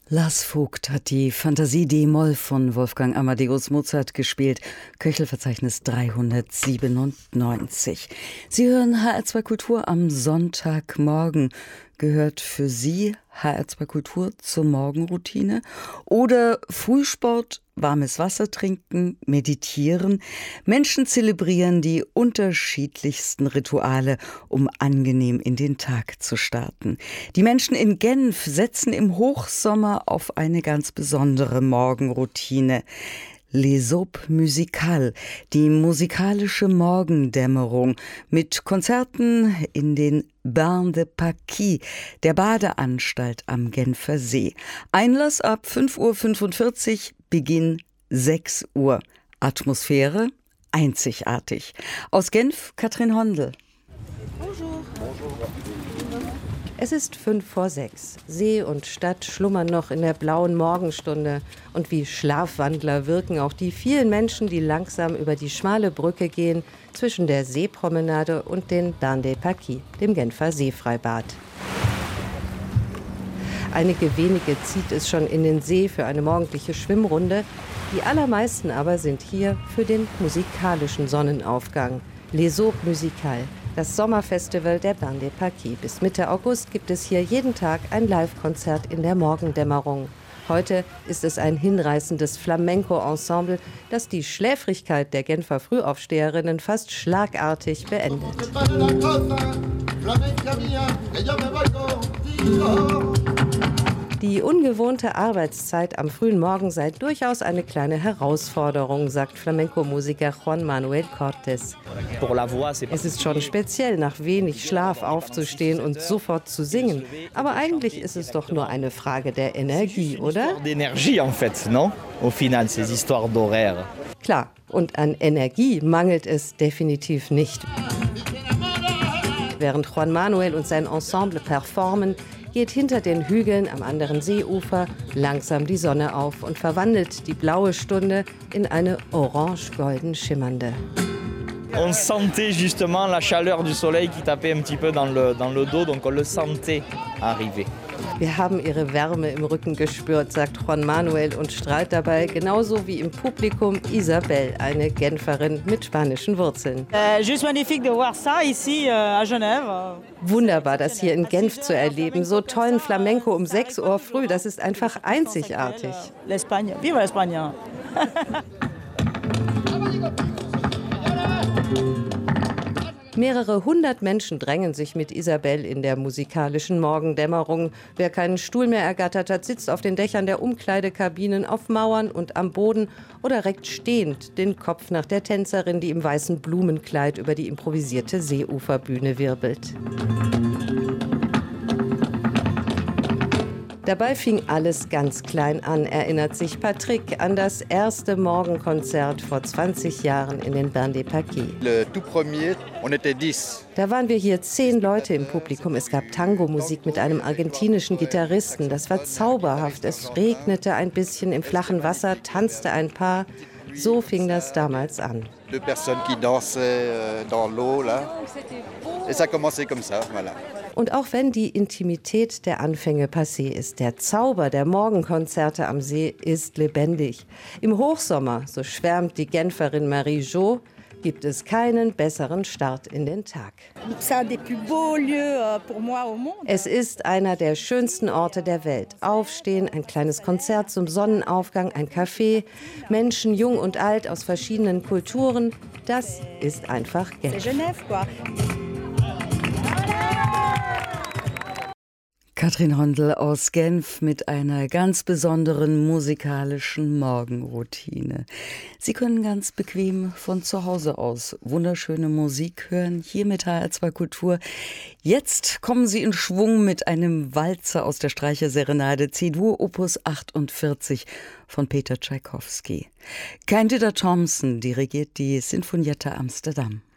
Lars Vogt hat die Fantasie D-Moll von Wolfgang Amadeus Mozart gespielt. Köchelverzeichnis 397. Sie hören HR2 Kultur am Sonntagmorgen. Gehört für Sie HR2 Kultur zur Morgenroutine? Oder Frühsport, warmes Wasser trinken, meditieren? Menschen zelebrieren die unterschiedlichsten Rituale, um angenehm in den Tag zu starten. Die Menschen in Genf setzen im Hochsommer auf eine ganz besondere Morgenroutine. Les Aubes Musicales, die musikalische Morgendämmerung mit Konzerten in den Bains de Paquis, der Badeanstalt am Genfer See. Einlass ab 5:45 Uhr, Beginn 6 Uhr. Atmosphäre einzigartig. Aus Genf, Katrin Hondel. Bonjour. Es ist 5:05. See und Stadt schlummern noch in der blauen Morgenstunde. Und wie Schlafwandler wirken auch die vielen Menschen, die langsam über die schmale Brücke gehen zwischen der Seepromenade und den Bains de Paquis, dem Genfer Seefreibad. Einige wenige zieht es schon in den See für eine morgendliche Schwimmrunde. Die allermeisten aber sind hier für den musikalischen Sonnenaufgang. Les Aubes Musicales, das Sommerfestival der Bains de Paquis. Bis Mitte August gibt es hier jeden Tag ein Live-Konzert in der Morgendämmerung. Heute ist es ein hinreißendes Flamenco-Ensemble, das die Schläfrigkeit der Genfer Frühaufsteherinnen fast schlagartig beendet. Die ungewohnte Arbeitszeit am frühen Morgen sei durchaus eine kleine Herausforderung, sagt Flamenco-Musiker Juan Manuel Cortés. Es ist schon speziell, nach wenig Schlaf aufzustehen und sofort zu singen. Aber eigentlich ist es doch nur eine Frage der Energie, oder? Klar, und an Energie mangelt es definitiv nicht. Während Juan Manuel und sein Ensemble performen, geht hinter den Hügeln am anderen Seeufer langsam die Sonne auf und verwandelt die blaue Stunde in eine orange-golden schimmernde. On sentait justement la chaleur du soleil qui tapait un petit peu dans le dos, donc on le sentait arriver. Wir haben ihre Wärme im Rücken gespürt, sagt Juan Manuel und strahlt dabei, genauso wie im Publikum Isabel, eine Genferin mit spanischen Wurzeln. Wunderbar, das hier in Genf zu erleben. So tollen Flamenco um 6 Uhr früh, das ist einfach einzigartig. Viva España! Mehrere hundert Menschen drängen sich mit Isabel in der musikalischen Morgendämmerung. Wer keinen Stuhl mehr ergattert hat, sitzt auf den Dächern der Umkleidekabinen, auf Mauern und am Boden oder reckt stehend den Kopf nach der Tänzerin, die im weißen Blumenkleid über die improvisierte Seeuferbühne wirbelt. Dabei fing alles ganz klein an, erinnert sich Patrick an das erste Morgenkonzert vor 20 Jahren in den Bains de Paquis. Da waren wir hier 10 Leute im Publikum. Es gab Tango-Musik mit einem argentinischen Gitarristen. Das war zauberhaft. Es regnete ein bisschen im flachen Wasser, tanzte ein Paar. So fing das damals an. Und auch wenn die Intimität der Anfänge passé ist, der Zauber der Morgenkonzerte am See ist lebendig. Im Hochsommer, so schwärmt die Genferin Marie Jo, gibt es keinen besseren Start in den Tag. Es ist einer der schönsten Orte der Welt. Aufstehen, ein kleines Konzert zum Sonnenaufgang, ein Café, Menschen, jung und alt aus verschiedenen Kulturen. Das ist einfach Genf. Katrin Hondel aus Genf mit einer ganz besonderen musikalischen Morgenroutine. Sie können ganz bequem von zu Hause aus wunderschöne Musik hören, hier mit HR2 Kultur. Jetzt kommen Sie in Schwung mit einem Walzer aus der Streicherserenade C-Dur Opus 48 von Peter Tschaikowski. Candida Thompson dirigiert die Sinfonietta Amsterdam.